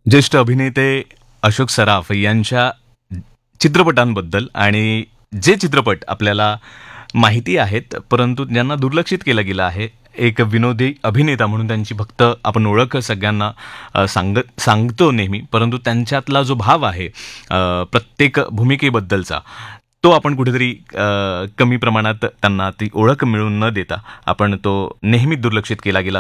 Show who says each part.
Speaker 1: ज्येष्ठ अभिनेते अशोक सराफ यांच्या चित्रपटांबद्दल आणि जे चित्रपट आपल्याला माहिती आहेत परंतु ज्यांना दुर्लक्षित केलं गेलं आहे. एक विनोदी अभिनेता म्हणून त्यांची फक्त आपण ओळख सगळ्यांना सांगतो नेहमी, परंतु त्यांच्यातला जो भाव आहे प्रत्येक भूमिकेबद्दलचा, तो आपण कुठेतरी कमी प्रमाणात त्यांना ती ओळख मिळून न देता आपण तो नेहमी दुर्लक्षित केला गेला